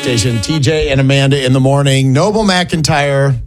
station. TJ and Amanda in the morning. Noble McIntyre.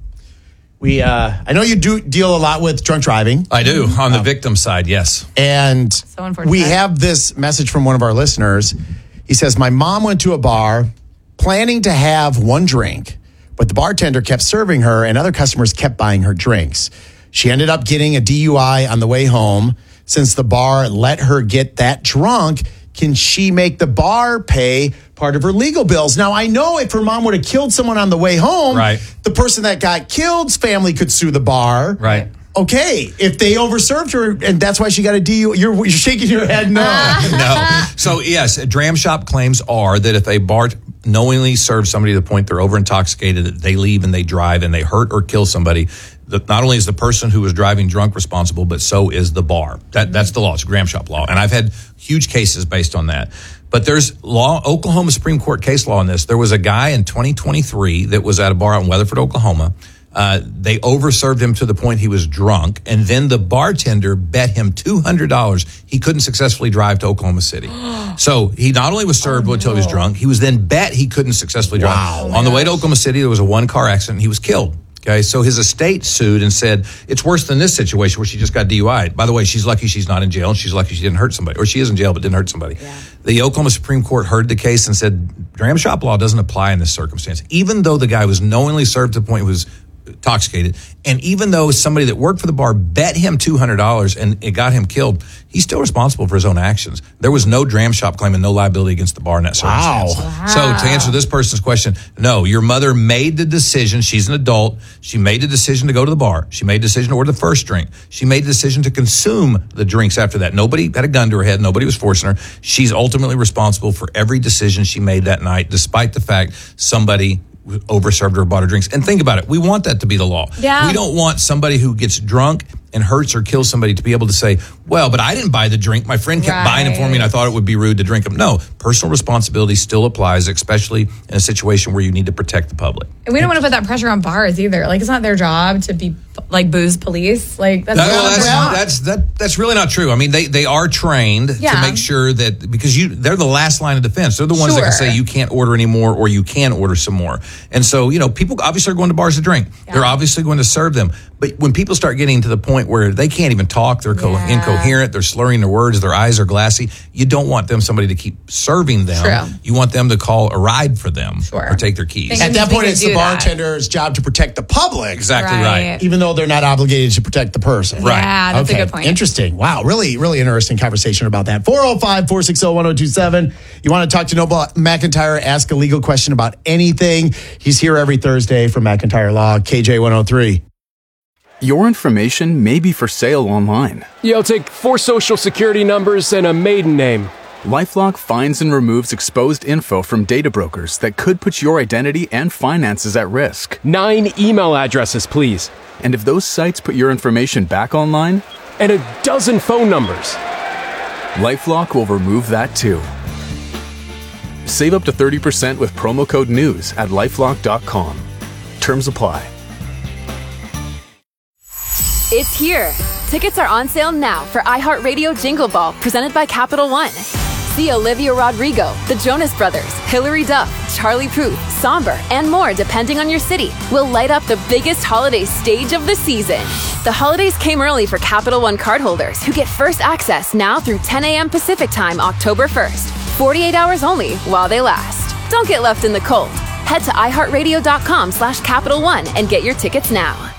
I know you do deal a lot with drunk driving. I do, on the victim side, yes. And So unfortunate. we have this message from one of our listeners. He says, my mom went to a bar planning to have one drink, but the bartender kept serving her and other customers kept buying her drinks. She ended up getting a DUI on the way home. Since the bar let her get that drunk, can she make the bar pay part of her legal bills? Now, I know if her mom would have killed someone on the way home, Right. the person that got killed's family could sue the bar. Right. Okay, if they overserved her and that's why she got a DUI, you're shaking your head no. No. So, yes, dram shop claims are that if a bar knowingly serves somebody to the point they're over intoxicated, that they leave and they drive and they hurt or kill somebody, not only is the person who was driving drunk responsible, but so is the bar. That's the law. It's a dram shop law. And I've had huge cases based on that. But there's Oklahoma Supreme Court case law on this. There was a guy in 2023 that was at a bar out in Weatherford, Oklahoma. They overserved him to the point he was drunk, and then the bartender bet him $200 he couldn't successfully drive to Oklahoma City. So he not only was served until he was drunk, he was then bet he couldn't successfully drive. Wow. On the way to Oklahoma City, there was a one-car accident, and he was killed. Okay, so his estate sued and said, it's worse than this situation where she just got DUI'd. By the way, she's lucky she's not in jail, and she's lucky she didn't hurt somebody. Or she is in jail but didn't hurt somebody. Yeah. The Oklahoma Supreme Court heard the case and said, dram shop law doesn't apply in this circumstance. Even though the guy was knowingly served to the point he was intoxicated, and even though somebody that worked for the bar bet him $200 and it got him killed, he's still responsible for his own actions. There was no dram shop claim and no liability against the bar in that circumstance. Wow. So to answer this person's question, no, your mother made the decision. She's an adult. She made the decision to go to the bar. She made the decision to order the first drink. She made the decision to consume the drinks after that. Nobody had a gun to her head. Nobody was forcing her. She's ultimately responsible for every decision she made that night, despite the fact somebody overserved her or bought her drinks. And think about it. We want that to be the law. Yeah. We don't want somebody who gets drunk and hurts or kills somebody to be able to say, well, but I didn't buy the drink. My friend kept buying it for me and I thought it would be rude to drink them. No, personal responsibility still applies, especially in a situation where you need to protect the public. And we don't want to put that pressure on bars either. Like, it's not their job to be like booze police. Like, that's really not true. I mean, they are trained to make sure that, because they're the last line of defense. They're the ones that can say you can't order anymore or you can order some more. And so, people obviously are going to bars to drink. Yeah. They're obviously going to serve them. But when people start getting to the point where they can't even talk, they're incoherent, they're slurring their words, their eyes are glassy, you don't want somebody to keep serving them. True. You want them to call a ride for them or take their keys. At that point, it's the bartender's job to protect the public. Exactly right. Even though they're not obligated to protect the person. Right. Yeah, that's a good point. Interesting. Wow. Really, really interesting conversation about that. 405-460-1027. You want to talk to Noble McIntyre, ask a legal question about anything. He's here every Thursday from McIntyre Law, KJ103. Your information may be for sale online. Yeah, I'll take 4 social security numbers and a maiden name. LifeLock finds and removes exposed info from data brokers that could put your identity and finances at risk. 9 email addresses, please. And if those sites put your information back online? And a dozen phone numbers. LifeLock will remove that too. Save up to 30% with promo code NEWS at LifeLock.com. Terms apply. It's here. Tickets are on sale now for iHeartRadio Jingle Ball, presented by Capital One. See Olivia Rodrigo, the Jonas Brothers, Hilary Duff, Charlie Puth, Somber, and more depending on your city. Will light up the biggest holiday stage of the season. The holidays came early for Capital One cardholders who get first access now through 10 a.m. Pacific Time, October 1st. 48 hours only while they last. Don't get left in the cold. Head to iHeartRadio.com/Capital One and get your tickets now.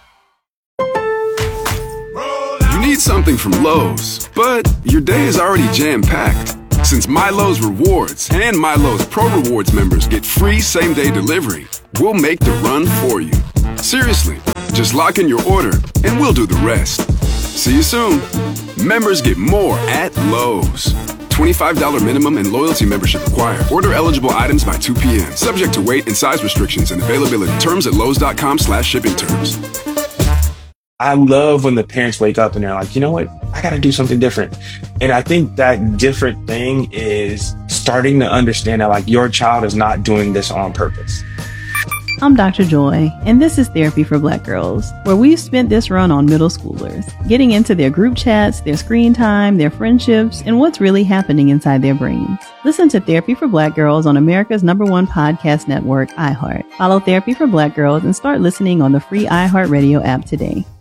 You need something from Lowe's, but your day is already jam-packed. Since MyLowe's Rewards and MyLowe's Pro Rewards members get free same-day delivery, we'll make the run for you. Seriously, just lock in your order and we'll do the rest. See you soon. Members get more at Lowe's. $25 minimum and loyalty membership required. Order eligible items by 2 p.m. Subject to weight and size restrictions and availability. Terms at Lowe's.com/shipping terms. I love when the parents wake up and they're like, you know what? I got to do something different. And I think that different thing is starting to understand that like your child is not doing this on purpose. I'm Dr. Joy, and this is Therapy for Black Girls, where we've spent this run on middle schoolers, getting into their group chats, their screen time, their friendships, and what's really happening inside their brains. Listen to Therapy for Black Girls on America's #1 podcast network, iHeart. Follow Therapy for Black Girls and start listening on the free iHeartRadio app today.